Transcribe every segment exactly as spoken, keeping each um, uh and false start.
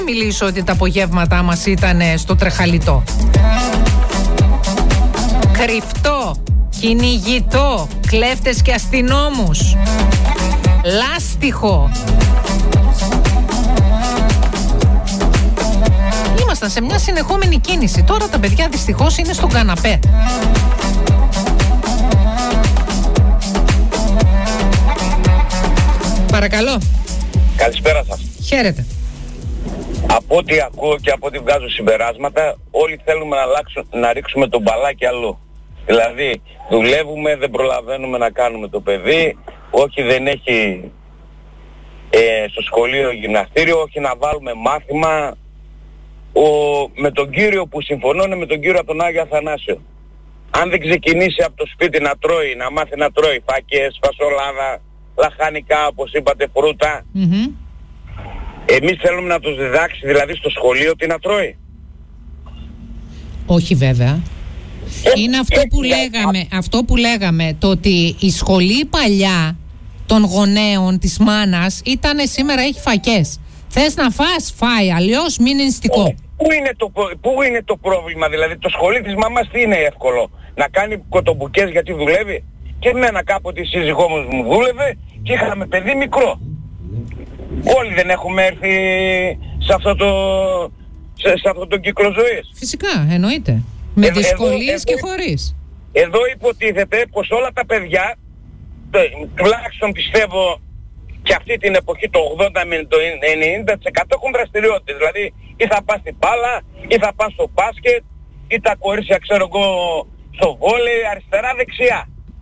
μην μιλήσω ότι τα απογεύματά μας ήταν στο τρεχαλιτό. Κρυφτό, κυνηγητό, κλέφτες και αστυνόμους, λάστιχο. Ήμασταν σε μια συνεχόμενη κίνηση. Τώρα τα παιδιά δυστυχώς είναι στον καναπέ. Παρακαλώ. Καλησπέρα σας. Χαίρετε. Από ό,τι ακούω και από ό,τι βγάζω συμπεράσματα, όλοι θέλουμε να, αλλάξουν, να ρίξουμε τον μπαλάκι αλλού. Δηλαδή, δουλεύουμε, δεν προλαβαίνουμε να κάνουμε το παιδί, όχι δεν έχει ε, στο σχολείο γυμναστήριο, όχι να βάλουμε μάθημα. Ο, με τον κύριο που συμφωνώ είναι με τον κύριο από τον Άγιο Αθανάσιο. Αν δεν ξεκινήσει από το σπίτι να τρώει, να μάθει να τρώει φάκες, φασολάδα, λαχανικά, όπως είπατε, φρούτα, mm-hmm. εμείς θέλουμε να τους διδάξει δηλαδή στο σχολείο τι να τρώει. Όχι βέβαια. Ε, είναι αυτό ε, που ε, λέγαμε, ε, αυτό που λέγαμε, το ότι η σχολή παλιά των γονέων της μάνας ήταν σήμερα έχει φακές. Θες να φας, φάει, αλλιώς μην είναι νηστικό. Ε, πού, είναι το, πού είναι το πρόβλημα, δηλαδή το σχολείο της μαμάς τι είναι εύκολο, να κάνει κοτομπουκές γιατί δουλεύει. Και εμένα κάποτε η σύζυγό μου δούλευε και είχαμε παιδί μικρό. Όλοι δεν έχουμε έρθει σε αυτό το, σε, σε αυτό το κύκλο ζωής. Φυσικά, εννοείται. Με ε, δυσκολίες εδώ, και εδώ, χωρίς. Εδώ υποτίθεται πως όλα τα παιδιά, τουλάχιστον πιστεύω και αυτή την εποχή το ογδόντα με το ενενήντα τοις εκατό έχουν δραστηριότητες. Δηλαδή ή θα πας στην μπάλα, ή θα πας στο μπάσκετ, ή τα κορίτσια ξέρω εγώ στο βόλεϊ, αριστερά, δεξιά.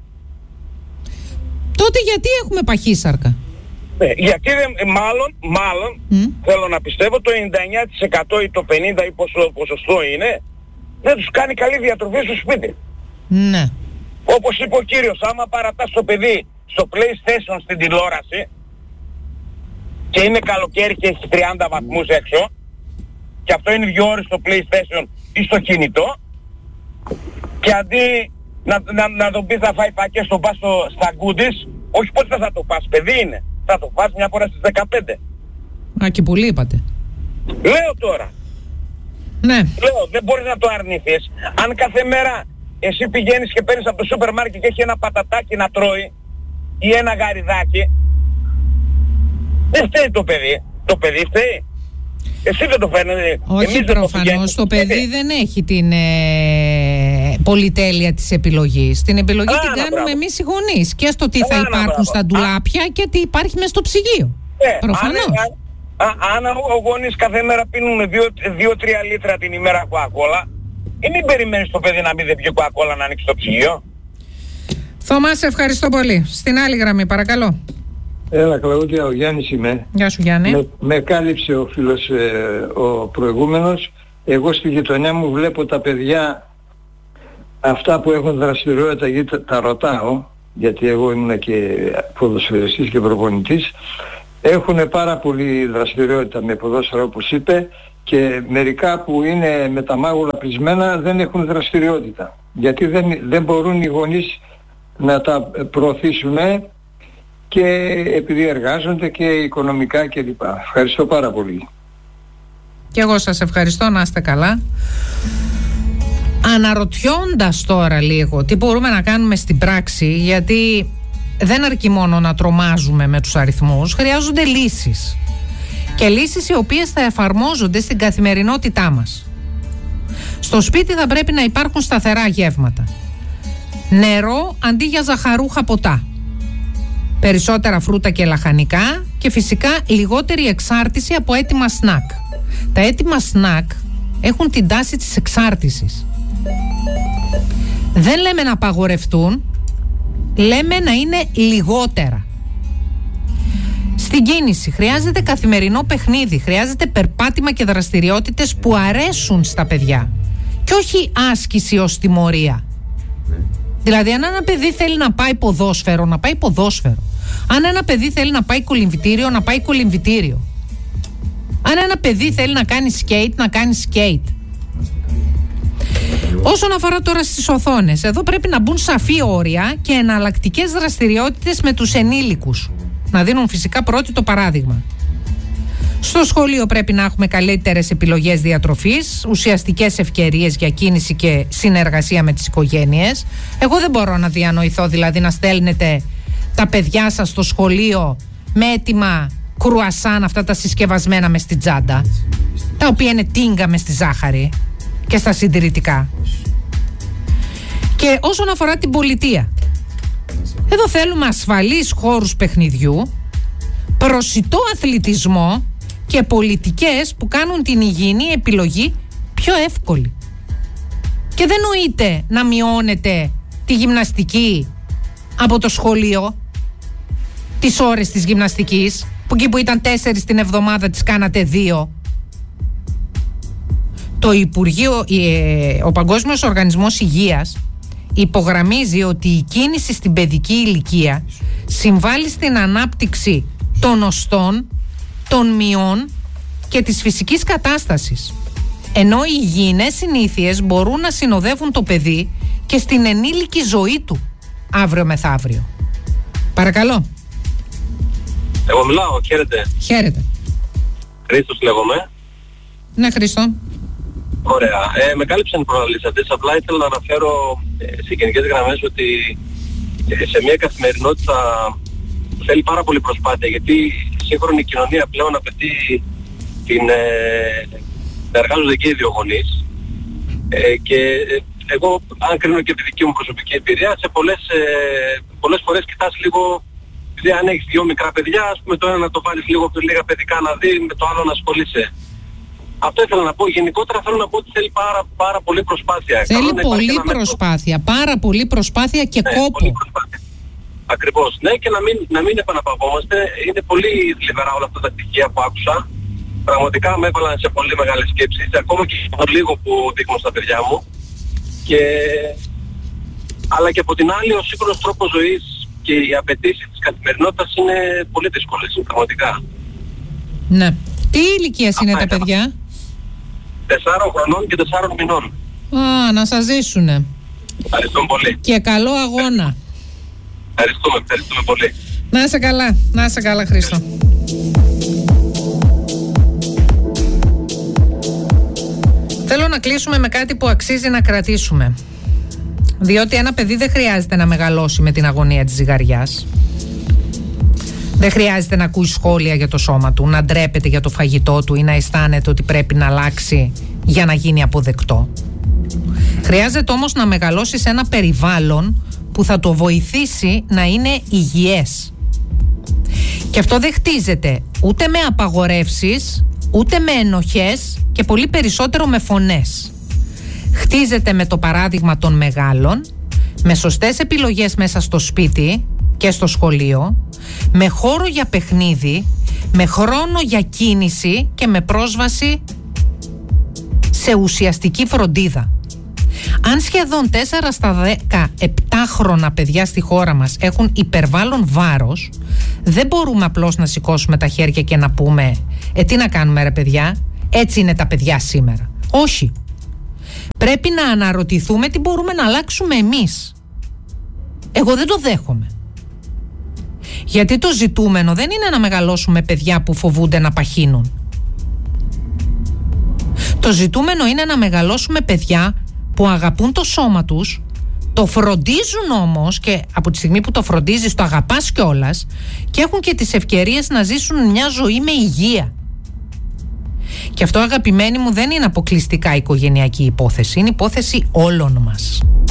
Τότε γιατί έχουμε παχύσαρκα? Ε, γιατί δεν, μάλλον, μάλλον mm. θέλω να πιστεύω το ενενήντα εννιά τοις εκατό ή το πενήντα τοις εκατό ή πόσο ποσοστό είναι, δεν τους κάνει καλή διατροφή στο σπίτι. Ναι. Όπως είπε ο κύριος, άμα παρατάς το παιδί στο PlayStation στην τηλεόραση και είναι καλοκαίρι και έχει τριάντα βαθμούς έξω και αυτό είναι δύο ώρες στο PlayStation ή στο κινητό, και αντί να, να, να τον πεις να φάει φακές, τον πας στο, στα goodies, όχι πότε θα το πας, παιδί είναι, θα το πας μια φορά στις δεκαπέντε. Α, και πολύ είπατε. Λέω τώρα. Ναι. Λέω, δεν μπορείς να το αρνηθείς. Αν κάθε μέρα εσύ πηγαίνεις και παίρνεις από το σούπερ μάρκετ και έχει ένα πατατάκι να τρώει ή ένα γαριδάκι, δεν φταίει το παιδί. Το παιδί φταίει. Εσύ δεν το φαίνεται. Όχι, προφανώς το, το παιδί δεν έχει την ε, πολυτέλεια της επιλογής. Την επιλογή Άρα, την κάνουμε μπράβο. εμείς οι γονείς. Και στο τι Άρα, θα υπάρχουν μπράβο. στα ντουλάπια και τι υπάρχει μέσα στο ψυγείο. Ε, προφανώς. Αν, αν, αν ο γονείς κάθε μέρα πίνουν δύο τρία λίτρα την ημέρα κοκακόλα, ή μην περιμένεις το παιδί να μην δεν πιει κοκακόλα να ανοίξει το ψυγείο. Θωμά, σε ευχαριστώ πολύ. Στην άλλη γραμμή, παρακαλώ. Έλα Κλαούδια, ο Γιάννης είμαι. Γεια σου Γιάννη. Με, με κάλυψε ο φίλος ε, ο προηγούμενος. Εγώ στη γειτονιά μου βλέπω τα παιδιά αυτά που έχουν δραστηριότητα, γιατί τα, τα ρωτάω, γιατί εγώ ήμουν και ποδοσφαιριστής και προπονητής. Έχουν πάρα πολύ δραστηριότητα με ποδόσφαιρα όπως είπε, και μερικά που είναι με τα μάγουλα πλεισμένα δεν έχουν δραστηριότητα. Γιατί δεν, δεν μπορούν οι γονείς να τα προωθήσουν και επειδή εργάζονται και οικονομικά κλπ. Ευχαριστώ πάρα πολύ. Και εγώ σας ευχαριστώ, να είστε καλά. Αναρωτιώντας τώρα λίγο τι μπορούμε να κάνουμε στην πράξη, γιατί δεν αρκεί μόνο να τρομάζουμε με τους αριθμούς, χρειάζονται λύσεις. Και λύσεις οι οποίες θα εφαρμόζονται στην καθημερινότητά μας. Στο σπίτι θα πρέπει να υπάρχουν σταθερά γεύματα. Νερό αντί για ζαχαρούχα ποτά. Περισσότερα φρούτα και λαχανικά και φυσικά λιγότερη εξάρτηση από έτοιμα σνακ. Τα έτοιμα σνακ έχουν την τάση της εξάρτησης. Δεν λέμε να απαγορευτούν, λέμε να είναι λιγότερα. Στην κίνηση χρειάζεται καθημερινό παιχνίδι, χρειάζεται περπάτημα και δραστηριότητες που αρέσουν στα παιδιά και όχι άσκηση ως τιμωρία. Δηλαδή αν ένα παιδί θέλει να πάει ποδόσφαιρο, να πάει ποδόσφαιρο. Αν ένα παιδί θέλει να πάει κολυμβητήριο, να πάει κολυμβητήριο. Αν ένα παιδί θέλει να κάνει σκέιτ, να κάνει σκέιτ. Όσον αφορά τώρα στις οθόνες, εδώ πρέπει να μπουν σαφή όρια και εναλλακτικές δραστηριότητες με τους ενήλικους. Να δίνουν φυσικά πρώτη το παράδειγμα. Στο Στο σχολείο πρέπει να έχουμε καλύτερες επιλογές διατροφής, ουσιαστικές ευκαιρίες για κίνηση και συνεργασία με τις οικογένειες. Εγώ δεν μπορώ να διανοηθώ δηλαδή να στέλνετε τα παιδιά σας στο σχολείο με έτοιμα κρουασάν, αυτά τα συσκευασμένα μες στην τσάντα, τα οποία είναι τίγκα μες στη ζάχαρη και στα συντηρητικά. Και όσον αφορά την πολιτεία, εδώ θέλουμε ασφαλείς χώρους παιχνιδιού, προσιτό αθλητισμό και πολιτικές που κάνουν την υγιεινή επιλογή πιο εύκολη. Και δεν νοείται να μειώνεται τη γυμναστική από το σχολείο, τις ώρες της γυμναστικής, που εκεί που ήταν τέσσερις την εβδομάδα τις κάνατε δύο. Το Υπουργείο, ο Παγκόσμιος Οργανισμός Υγείας υπογραμμίζει ότι η κίνηση στην παιδική ηλικία συμβάλλει στην ανάπτυξη των οστών, των μειών και της φυσικής κατάστασης, ενώ οι υγιεινές συνήθειες μπορούν να συνοδεύουν το παιδί και στην ενήλικη ζωή του αύριο μεθαύριο. Παρακαλώ. Εγώ μιλάω, χαίρετε. Χαίρετε. Χρήστος λέγομαι. Ναι, Χρήστο. Ωραία. Ε, με κάλυψαν οι προλαλήσαντες. Απλά ήθελα να αναφέρω ε, σε γενικές γραμμές ότι ε, σε μια καθημερινότητα θέλει πάρα πολύ προσπάθεια, γιατί η σύγχρονη κοινωνία πλέον απαιτεί την, ε, να εργάζονται και οι δύο γονείς. Ε, και ε, εγώ, αν κρίνω και τη δική μου προσωπική εμπειρία, σε πολλές, ε, πολλές φορές κοιτάς λίγο, δηλαδή αν έχεις δύο μικρά παιδιά, ας πούμε το ένα να το βάλεις λίγο πιο λίγα παιδικά να δει, με το άλλο να ασχολείσαι. Αυτό ήθελα να πω. Γενικότερα θέλω να πω ότι θέλει πάρα, πάρα πολύ προσπάθεια. Θέλει πολύ προσπάθεια. Μέτρο. Πάρα πολύ προσπάθεια και ναι, κόπο. Πολύ προσπάθεια. Ακριβώς. Ναι, και να μην, να μην επαναπαυόμαστε. Είναι πολύ θλιβερά όλα αυτά τα στοιχεία που άκουσα. Πραγματικά με έβαλαν σε πολύ μεγάλες σκέψεις. Ακόμα και το λίγο που δείχνω στα παιδιά μου. Και... Αλλά και από την άλλη, ο σύγχρονος τρόπος ζωής και οι απαιτήσεις της καθημερινότητας είναι πολύ δύσκολες. Πραγματικά. Ναι. Τι ηλικίας είναι τα παιδιά? Τεσσάρων χρονών και τεσσάρων μηνών. Α, να σας ζήσουνε. Ευχαριστούμε πολύ. Και καλό αγώνα. Ευχαριστούμε, ευχαριστούμε πολύ. Να είσαι καλά, να είσαι καλά, Χρήστο. Θέλω να κλείσουμε με κάτι που αξίζει να κρατήσουμε. Διότι ένα παιδί δεν χρειάζεται να μεγαλώσει με την αγωνία της ζυγαριάς. Δεν χρειάζεται να ακούει σχόλια για το σώμα του, να ντρέπεται για το φαγητό του ή να αισθάνεται ότι πρέπει να αλλάξει για να γίνει αποδεκτό. Χρειάζεται όμως να μεγαλώσει σε ένα περιβάλλον που θα το βοηθήσει να είναι υγιές. Και αυτό δεν χτίζεται ούτε με απαγορεύσεις, ούτε με ενοχές και πολύ περισσότερο με φωνές. Χτίζεται με το παράδειγμα των μεγάλων, με σωστές επιλογές μέσα στο σπίτι και στο σχολείο, με χώρο για παιχνίδι, με χρόνο για κίνηση και με πρόσβαση σε ουσιαστική φροντίδα. Αν σχεδόν τέσσερα στα δέκα επτάχρονα παιδιά στη χώρα μας έχουν υπερβάλλον βάρος, δεν μπορούμε απλώς να σηκώσουμε τα χέρια και να πούμε «Ε, τι να κάνουμε ρε παιδιά, έτσι είναι τα παιδιά σήμερα». Όχι. Πρέπει να αναρωτηθούμε τι μπορούμε να αλλάξουμε εμείς. Εγώ δεν το δέχομαι. Γιατί το ζητούμενο δεν είναι να μεγαλώσουμε παιδιά που φοβούνται να παχύνουν. Το ζητούμενο είναι να μεγαλώσουμε παιδιά που αγαπούν το σώμα τους, το φροντίζουν όμως και από τη στιγμή που το φροντίζεις το αγαπάς κιόλας και έχουν και τις ευκαιρίες να ζήσουν μια ζωή με υγεία. Και αυτό, αγαπημένοι μου, δεν είναι αποκλειστικά οικογενειακή υπόθεση, είναι υπόθεση όλων μας.